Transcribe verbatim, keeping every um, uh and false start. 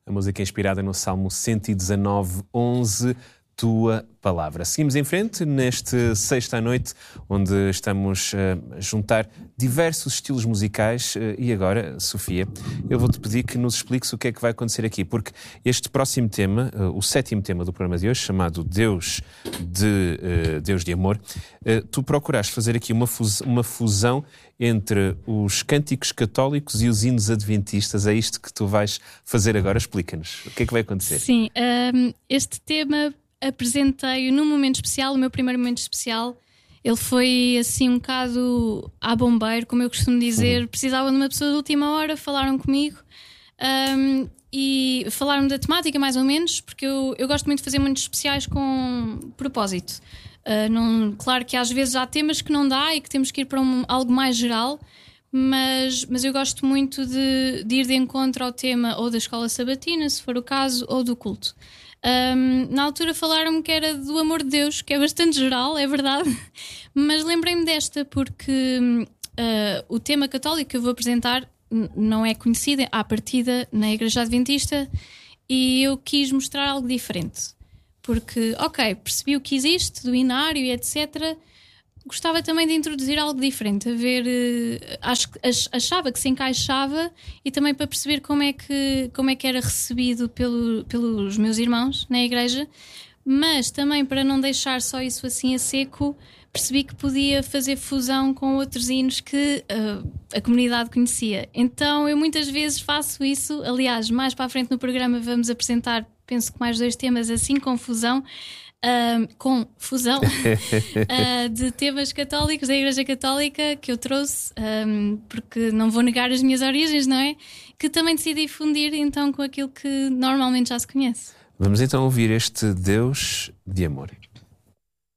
a música inspirada no Salmo cento e dezanove, onze, Tua Palavra. Seguimos em frente neste sexta à noite, onde estamos uh, a juntar diversos estilos musicais. Uh, e agora, Sofia, eu vou-te pedir que nos expliques o que é que vai acontecer aqui, porque este próximo tema, uh, o sétimo tema do programa de hoje, chamado Deus de, uh, Deus de Amor, uh, tu procuraste fazer aqui uma, fus- uma fusão entre os cânticos católicos e os hinos adventistas. É isto que tu vais fazer agora? Explica-nos. O que é que vai acontecer? Sim, um, este tema apresentei-o num momento especial, o meu primeiro momento especial. Ele foi assim um bocado à bombeiro, como eu costumo dizer. Uhum. Precisavam de uma pessoa de última hora, falaram comigo um, e falaram da temática mais ou menos, porque eu, eu gosto muito de fazer momentos especiais com propósito. Uh, não, claro que às vezes há temas que não dá e que temos que ir para um, algo mais geral, mas, mas eu gosto muito de, de ir de encontro ao tema ou da escola sabatina, se for o caso, ou do culto. Um, na altura falaram-me que era do amor de Deus, que é bastante geral, é verdade, mas lembrei-me desta porque uh, o tema católico que eu vou apresentar n- não é conhecido à partida na Igreja Adventista, e eu quis mostrar algo diferente, porque, ok, percebi o que existe do inário e etcétera. Gostava também de introduzir algo diferente, a ver, uh, acho, ach, achava que se encaixava, e também para perceber como é que, como é que era recebido pelo, pelos meus irmãos na igreja, mas também para não deixar só isso assim a seco, percebi que podia fazer fusão com outros hinos que uh, a comunidade conhecia. Então eu muitas vezes faço isso. Aliás, mais para a frente no programa vamos apresentar, penso que mais dois temas assim com fusão. Uh, com fusão uh, de temas católicos da Igreja Católica que eu trouxe, um, porque não vou negar as minhas origens, não é? Que também decidi fundir então com aquilo que normalmente já se conhece. Vamos então ouvir este Deus de Amor.